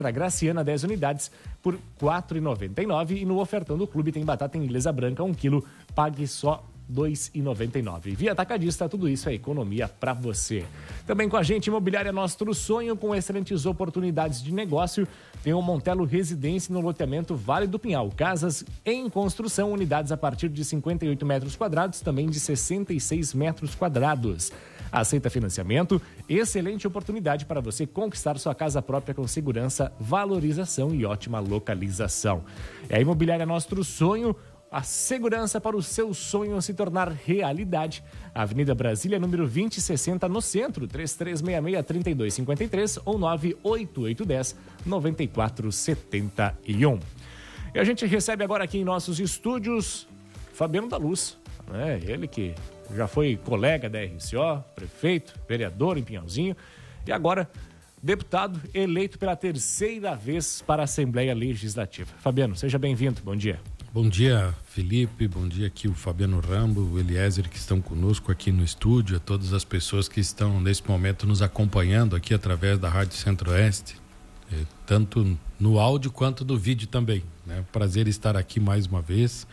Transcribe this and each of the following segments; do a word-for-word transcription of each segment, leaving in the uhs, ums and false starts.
Para Graciana, dez unidades por quatro reais e noventa e nove centavos. E no ofertão do clube tem batata inglesa branca, um quilo, pague só dois reais e noventa e nove centavos. Via Atacadista, tudo isso é economia para você. Também com a gente, Imobiliária Nostro Sonho, com excelentes oportunidades de negócio. Tem o Montelo Residência no loteamento Vale do Pinhal. Casas em construção, unidades a partir de cinquenta e oito metros quadrados, também de sessenta e seis metros quadrados. Aceita financiamento, excelente oportunidade para você conquistar sua casa própria com segurança, valorização e ótima localização. É a Imobiliária Nostro Sonho, a segurança para o seu sonho se tornar realidade. Avenida Brasília, número vinte e sessenta, no centro, três três seis seis, três dois cinco três ou nove oito oito um zero, nove quatro sete um. E a gente recebe agora aqui em nossos estúdios Fabiano da Luz, né? Ele que já foi colega da R C O, prefeito, vereador em Pinhalzinho e agora deputado eleito pela terceira vez para a Assembleia Legislativa. Fabiano, seja bem-vindo, bom dia. Bom dia, Felipe, bom dia aqui o Fabiano Rambo, o Eliezer que estão conosco aqui no estúdio, a todas as pessoas que estão nesse momento nos acompanhando aqui através da Rádio Centro-Oeste, eh, tanto no áudio quanto no vídeo também, né? Prazer estar aqui mais uma vez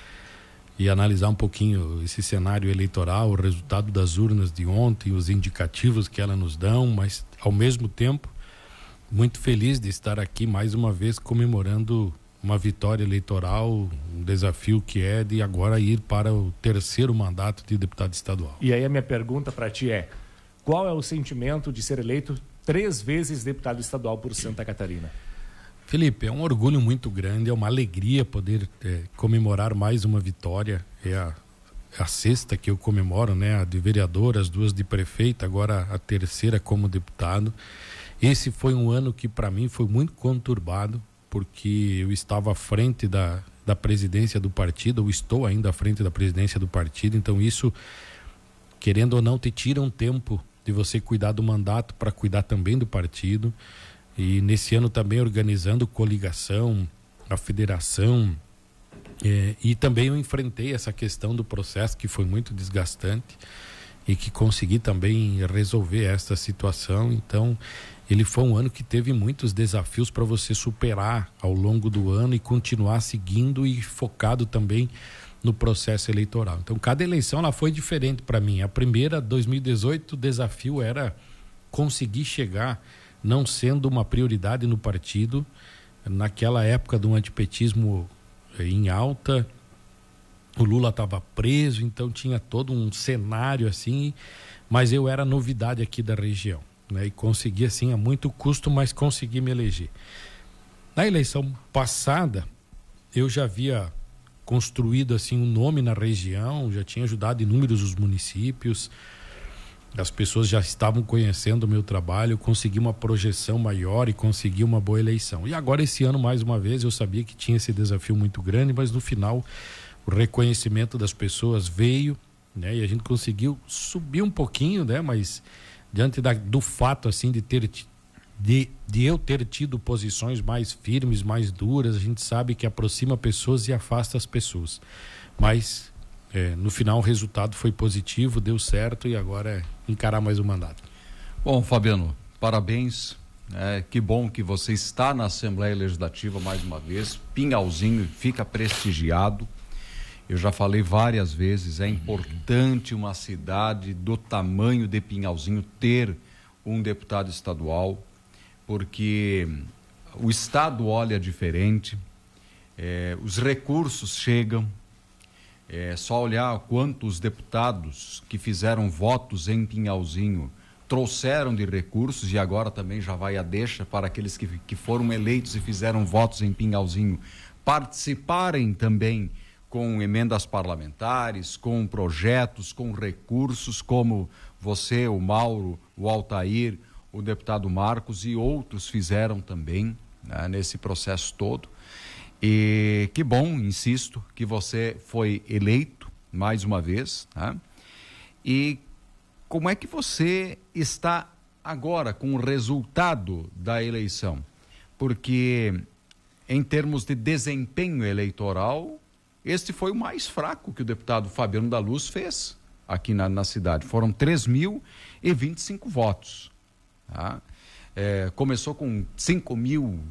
e analisar um pouquinho esse cenário eleitoral, o resultado das urnas de ontem, os indicativos que elas nos dão, mas ao mesmo tempo muito feliz de estar aqui mais uma vez comemorando uma vitória eleitoral, um desafio que é de agora ir para o terceiro mandato de deputado estadual. E aí a minha pergunta para ti é, qual é o sentimento de ser eleito três vezes deputado estadual por Santa Catarina? Felipe, é um orgulho muito grande, é uma alegria poder é, comemorar mais uma vitória. É a, a sexta que eu comemoro, né? A de vereador, as duas de prefeito, agora a terceira como deputado. Esse foi um ano que para mim foi muito conturbado, porque eu estava à frente da, da presidência do partido, eu estou ainda à frente da presidência do partido, então isso, querendo ou não, te tira um tempo de você cuidar do mandato para cuidar também do partido. E nesse ano também organizando coligação, a federação, é, e também eu enfrentei essa questão do processo que foi muito desgastante e que consegui também resolver essa situação. Então ele foi um ano que teve muitos desafios para você superar ao longo do ano e continuar seguindo e focado também no processo eleitoral. Então cada eleição ela foi diferente para mim. A primeira, dois mil e dezoito, o desafio era conseguir chegar, não sendo uma prioridade no partido, naquela época do antipetismo em alta, o Lula estava preso, então tinha todo um cenário assim, mas eu era novidade aqui da região, né? E consegui assim a muito custo, mas consegui me eleger. Na eleição passada, eu já havia construído assim um nome na região, já tinha ajudado inúmeros os municípios, as pessoas já estavam conhecendo o meu trabalho, eu consegui uma projeção maior e consegui uma boa eleição. E agora esse ano, mais uma vez, eu sabia que tinha esse desafio muito grande, mas no final o reconhecimento das pessoas veio, né? E a gente conseguiu subir um pouquinho, né? Mas diante da, do fato assim de ter de, de eu ter tido posições mais firmes, mais duras, a gente sabe que aproxima pessoas e afasta as pessoas. Mas É, no final o resultado foi positivo, deu certo e agora é encarar mais um mandato. Bom, Fabiano, parabéns, é, que bom que você está na Assembleia Legislativa mais uma vez, Pinhalzinho fica prestigiado, eu já falei várias vezes, é importante uma cidade do tamanho de Pinhalzinho ter um deputado estadual, porque o estado olha diferente, é, os recursos chegam. É só olhar quantos deputados que fizeram votos em Pinhalzinho trouxeram de recursos e agora também já vai a deixa para aqueles que, que foram eleitos e fizeram votos em Pinhalzinho participarem também com emendas parlamentares, com projetos, com recursos, como você, o Mauro, o Altair, o deputado Marcos e outros fizeram também, né, nesse processo todo. E que bom, insisto, que você foi eleito mais uma vez, né? E como é que você está agora com o resultado da eleição? Porque em termos de desempenho eleitoral, este foi o mais fraco que o deputado Fabiano da Luz fez aqui na, na cidade. Foram três mil e vinte e cinco votos, tá? É, começou com cinco mil